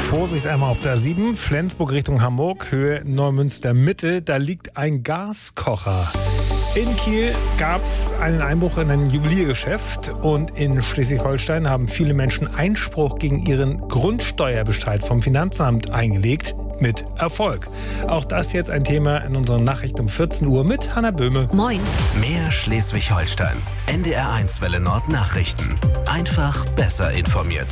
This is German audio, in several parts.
Vorsicht einmal auf der A7, Flensburg Richtung Hamburg, Höhe Neumünster Mitte. Da liegt ein Gaskocher. In Kiel gab es einen Einbruch in ein Juweliergeschäft und in Schleswig-Holstein haben viele Menschen Einspruch gegen ihren Grundsteuerbescheid vom Finanzamt eingelegt. Mit Erfolg. Auch das jetzt ein Thema in unseren Nachrichten um 14 Uhr mit Hanna Böhme. Moin. Mehr Schleswig-Holstein. NDR1 Welle Nord Nachrichten. Einfach besser informiert.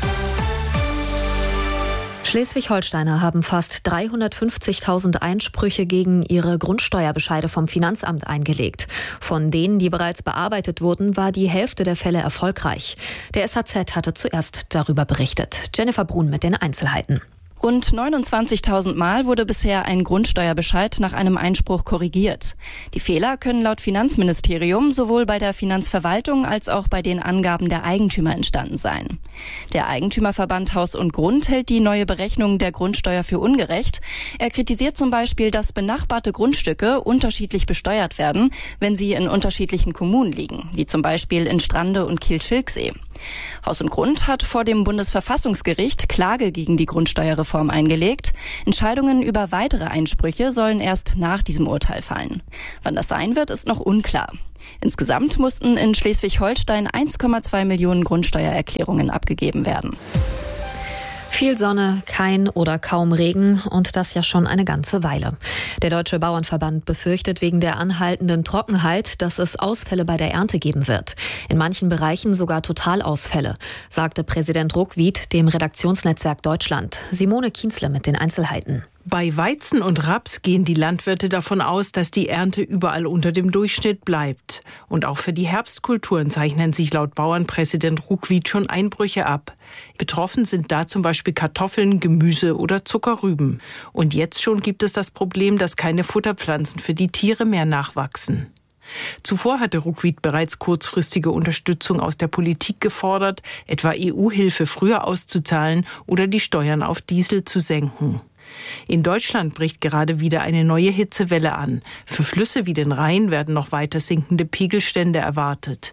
Schleswig-Holsteiner haben fast 350.000 Einsprüche gegen ihre Grundsteuerbescheide vom Finanzamt eingelegt. Von denen, die bereits bearbeitet wurden, war die Hälfte der Fälle erfolgreich. Der SHZ hatte zuerst darüber berichtet. Jennifer Brun mit den Einzelheiten. Rund 29.000 Mal wurde bisher ein Grundsteuerbescheid nach einem Einspruch korrigiert. Die Fehler können laut Finanzministerium sowohl bei der Finanzverwaltung als auch bei den Angaben der Eigentümer entstanden sein. Der Eigentümerverband Haus und Grund hält die neue Berechnung der Grundsteuer für ungerecht. Er kritisiert zum Beispiel, dass benachbarte Grundstücke unterschiedlich besteuert werden, wenn sie in unterschiedlichen Kommunen liegen, wie zum Beispiel in Strande und Kiel-Schilksee. Haus und Grund hat vor dem Bundesverfassungsgericht Klage gegen die Grundsteuerreform eingelegt. Entscheidungen über weitere Einsprüche sollen erst nach diesem Urteil fallen. Wann das sein wird, ist noch unklar. Insgesamt mussten in Schleswig-Holstein 1,2 Millionen Grundsteuererklärungen abgegeben werden. Viel Sonne, kein oder kaum Regen und das ja schon eine ganze Weile. Der Deutsche Bauernverband befürchtet wegen der anhaltenden Trockenheit, dass es Ausfälle bei der Ernte geben wird. In manchen Bereichen sogar Totalausfälle, sagte Präsident Ruckwied dem Redaktionsnetzwerk Deutschland. Simone Kienzle mit den Einzelheiten. Bei Weizen und Raps gehen die Landwirte davon aus, dass die Ernte überall unter dem Durchschnitt bleibt. Und auch für die Herbstkulturen zeichnen sich laut Bauernpräsident Ruckwied schon Einbrüche ab. Betroffen sind da zum Beispiel Kartoffeln, Gemüse oder Zuckerrüben. Und jetzt schon gibt es das Problem, dass keine Futterpflanzen für die Tiere mehr nachwachsen. Zuvor hatte Ruckwied bereits kurzfristige Unterstützung aus der Politik gefordert, etwa EU-Hilfe früher auszuzahlen oder die Steuern auf Diesel zu senken. In Deutschland bricht gerade wieder eine neue Hitzewelle an. Für Flüsse wie den Rhein werden noch weiter sinkende Pegelstände erwartet.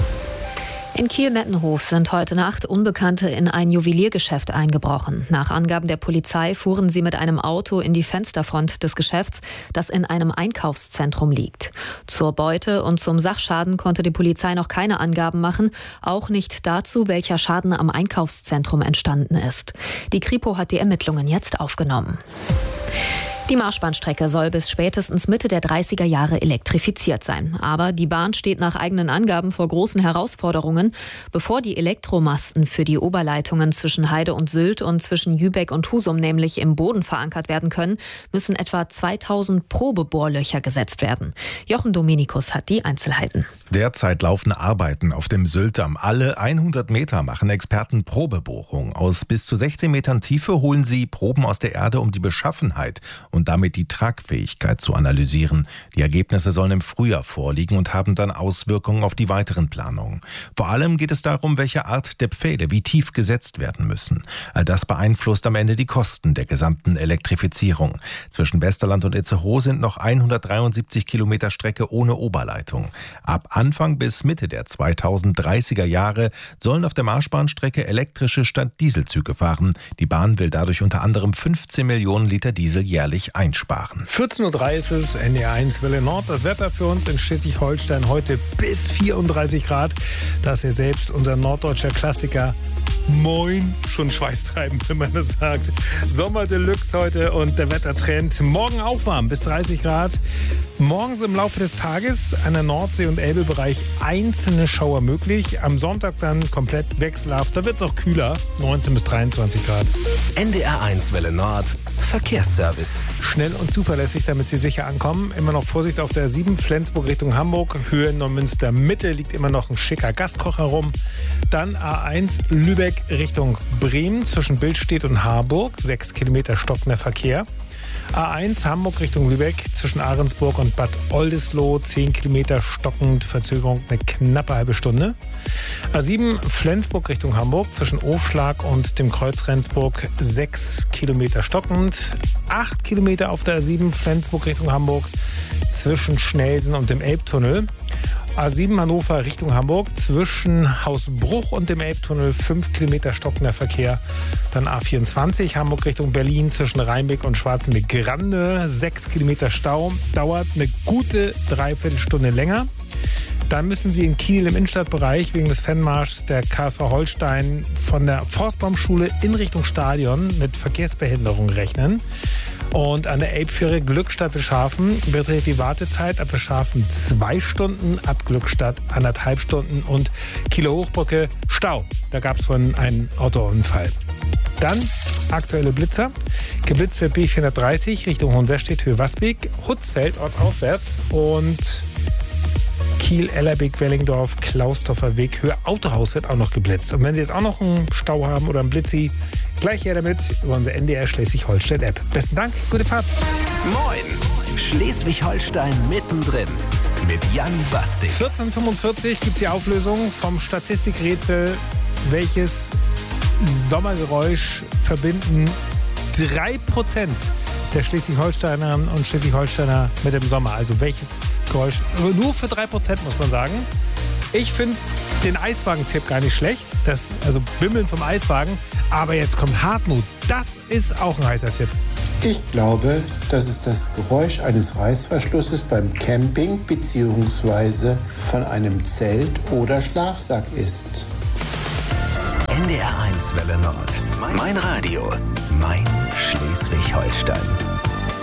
In Kiel-Mettenhof sind heute Nacht Unbekannte in ein Juweliergeschäft eingebrochen. Nach Angaben der Polizei fuhren sie mit einem Auto in die Fensterfront des Geschäfts, das in einem Einkaufszentrum liegt. Zur Beute und zum Sachschaden konnte die Polizei noch keine Angaben machen, auch nicht dazu, welcher Schaden am Einkaufszentrum entstanden ist. Die Kripo hat die Ermittlungen jetzt aufgenommen. Die Marschbahnstrecke soll bis spätestens Mitte der 30er Jahre elektrifiziert sein. Aber die Bahn steht nach eigenen Angaben vor großen Herausforderungen. Bevor die Elektromasten für die Oberleitungen zwischen Heide und Sylt und zwischen Jübeck und Husum nämlich im Boden verankert werden können, müssen etwa 2000 Probebohrlöcher gesetzt werden. Jochen Dominikus hat die Einzelheiten. Derzeit laufen Arbeiten auf dem Syltdamm. Alle 100 Meter machen Experten Probebohrungen. Aus bis zu 16 Metern Tiefe holen sie Proben aus der Erde, um die Beschaffenheit und damit die Tragfähigkeit zu analysieren. Die Ergebnisse sollen im Frühjahr vorliegen und haben dann Auswirkungen auf die weiteren Planungen. Vor allem geht es darum, welche Art der Pfähle wie tief gesetzt werden müssen. All das beeinflusst am Ende die Kosten der gesamten Elektrifizierung. Zwischen Westerland und Itzehoe sind noch 173 Kilometer Strecke ohne Oberleitung. Ab Anfang bis Mitte der 2030er Jahre sollen auf der Marschbahnstrecke elektrische statt Dieselzüge fahren. Die Bahn will dadurch unter anderem 15 Millionen Liter Diesel jährlich einsparen. 14.30 Uhr ist NDR1 Welle Nord. Das Wetter für uns in Schleswig-Holstein heute bis 34 Grad. Das ist ja selbst unser norddeutscher Klassiker Moin schon schweißtreibend, wenn man das sagt. Sommer Deluxe heute und der Wettertrend. Morgen auch warm, bis 30 Grad. Morgens im Laufe des Tages an der Nordsee- und Elbebereich einzelne Schauer möglich. Am Sonntag dann komplett wechselhaft. Da wird es auch kühler, 19 bis 23 Grad. NDR1 Welle Nord, Verkehrsservice. Schnell und zuverlässig, damit Sie sicher ankommen. Immer noch Vorsicht auf der 7, Flensburg Richtung Hamburg. Höhe Neumünster Mitte liegt immer noch ein schicker Gaskocher rum. Dann A1 Lübeck Richtung Bremen zwischen Billstedt und Harburg. 6 Kilometer stockender Verkehr. A1 Hamburg Richtung Lübeck zwischen Ahrensburg und Bad Oldesloe 10 Kilometer stockend, Verzögerung eine knappe halbe Stunde. A7 Flensburg Richtung Hamburg zwischen Ofschlag und dem Kreuz Rendsburg 6 Kilometer stockend. 8 Kilometer auf der A7 Flensburg Richtung Hamburg zwischen Schnelsen und dem Elbtunnel. A7 Hannover Richtung Hamburg, zwischen Hausbruch und dem Elbtunnel 5 Kilometer stockender Verkehr. Dann A24 Hamburg Richtung Berlin, zwischen Rheinbeck und Schwarzenbeck-Grande, 6 Kilometer Stau, dauert eine gute Dreiviertelstunde länger. Dann müssen Sie in Kiel im Innenstadtbereich wegen des Fanmarschs der KSV Holstein von der Forstbaumschule in Richtung Stadion mit Verkehrsbehinderung rechnen. Und an der Elbfähre Glückstadt-Wilschafen beträgt die Wartezeit ab Wilschafen 2 Stunden, ab Glückstadt 1,5 Stunden und Kieler Hochbrücke Stau. Da gab es vorhin einen Autounfall. Dann aktuelle Blitzer. Geblitzt wird B430 Richtung Hohenwestedt, Höhe Wasbeek, Hutzfeld ortsaufwärts und Kiel, Ellerbeek, Wellingdorf, Klausdorfer Weg, Höhe Autohaus wird auch noch geblitzt. Und wenn Sie jetzt auch noch einen Stau haben oder einen Blitzi, gleich her damit über unsere NDR Schleswig-Holstein-App. Besten Dank, gute Fahrt. Moin, Schleswig-Holstein mittendrin mit Jan Bastik. 14:45 gibt es die Auflösung vom Statistikrätsel. Welches Sommergeräusch verbinden 3% der Schleswig-Holsteinerinnen und Schleswig-Holsteiner mit dem Sommer? Also welches Geräusch? Nur für 3% muss man sagen. Ich finde den Eiswagen-Tipp gar nicht schlecht. Also Bimmeln vom Eiswagen. Aber jetzt kommt Hartmut. Das ist auch ein heißer Tipp. Ich glaube, dass es das Geräusch eines Reißverschlusses beim Camping bzw. von einem Zelt oder Schlafsack ist. NDR 1 Welle Nord. Mein Radio. Mein Schleswig-Holstein.